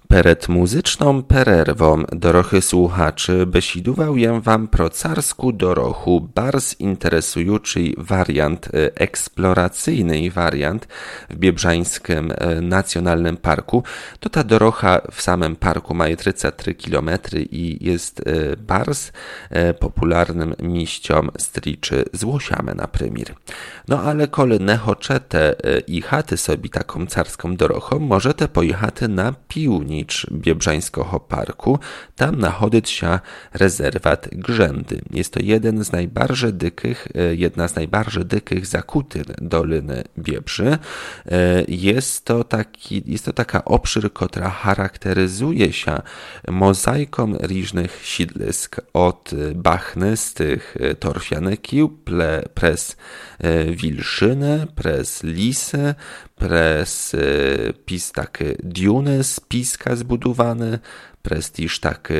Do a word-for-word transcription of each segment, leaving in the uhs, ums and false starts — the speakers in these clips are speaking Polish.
Przed muzyczną pererwą, dorochy słuchaczy, besidował jem wam pro carsku dorochu bardzo interesujący wariant, eksploracyjny wariant w Biebrzańskim Nacjonalnym Parku. To ta dorocha w samym parku ma trzydzieści trzy kilometry i jest bardzo popularnym miejscem striczy z łosiami na prymir. No ale kole nie chcecie i chaty sobie taką carską dorochą, możecie pojechać na piłni Biebrzańskiego Parku. Tam nachodzić się rezerwat Grzędy. Jest to jeden z najbardziej dykich, jedna z najbardziej dykich zakutyn Doliny Biebrzy. Jest to taki, jest to taka obszar, która charakteryzuje się mozaiką różnych siedlisk, od bachnystych torfianykiów, przez wilszyny, przez lisy, przez pis takie duny z piska zbudowane, przez też takie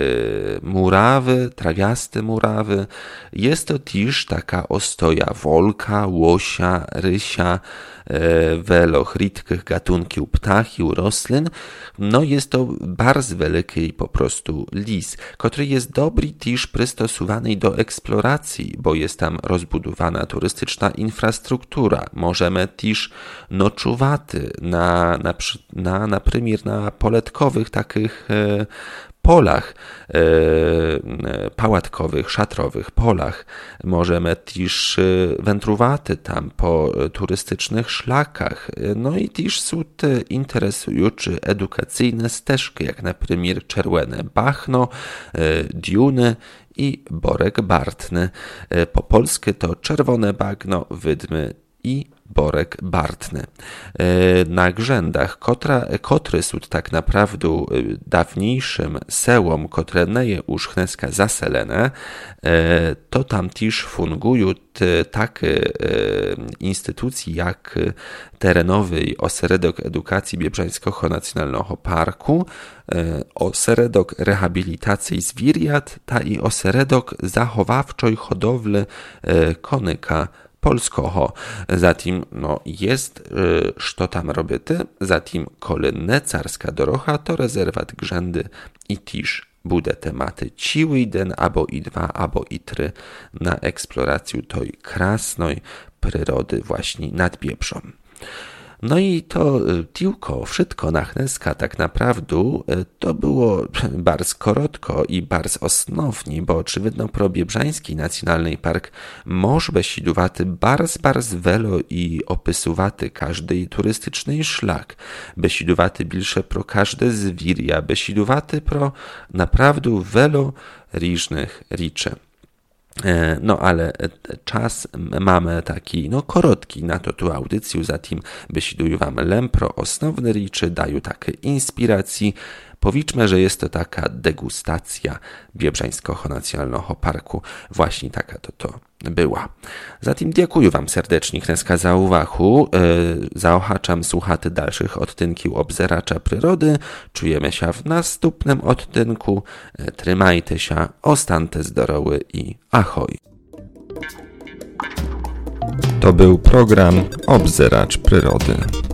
murawy, trawiaste murawy. Jest to też taka ostoja wolka, łosia, rysia, weloch rytkich gatunków ptachów, roślin. No jest to bardzo wielki po prostu lis, który jest dobry też przystosowany do eksploracji, bo jest tam rozbudowana turystyczna infrastruktura. Możemy też noczować na, na, na, na przykład na poletkowych takich e, polach e, pałatkowych, szatrowych polach. Możemy też wędrować tam po turystycznych szlakach. No i też są te interesujące edukacyjne ścieżki, jak na przykład Czerwone Bachno, e, Duny i Borek Bartny. E, po polsku to Czerwone Bagno, Wydmy i Borek Bartny. Na Grzędach, kotra, kotry są tak naprawdę dawniejszym sełom, które nie jest już chneska zaselene, to tam też fungują takie instytucje jak terenowy ośrodek edukacji Biebrzańskiego Nacjonalnego Parku, ośrodek rehabilitacji zwierząt, ta i ośrodek zachowawczej hodowli konyka polskiego. Zatim no, jest, co tam robity, zatim kolejna carska dorocha to rezerwat Grzędy i też bude tematy ciły jeden, albo i dwa, albo i trzy na eksplorację tej krasnej przyrody właśnie nad Biebrzą. No i to tylko wszystko na chneska tak naprawdę to było bardzo krótko i bardzo osnownie, bo oczywiście pro Biebrzański Nacjonalny Park może besidowaty bardzo, bardzo wielo i opisowaty każdy turystyczny szlak, besidowaty bliższe pro każde zwierzę, besidowaty pro naprawdę wielo różnych rzeczy. No ale czas mamy taki, no krótki na to tu audycję, zatem besiduję wam lempro osnowne rzeczy, dają takie inspiracji. Powiedzmy, że jest to taka degustacja Biebrzańskiego Nacjonalnego Parku. Właśnie taka to to była. Zatem dziękuję wam serdecznie chneska za uwagę. Zaochaczam słuchaty dalszych odtynków obzeracza przyrody. Czujemy się w następnym odtynku. Trzymajcie się, ostańcie zdrowy i ahoj. To był program Obzeracz Przyrody.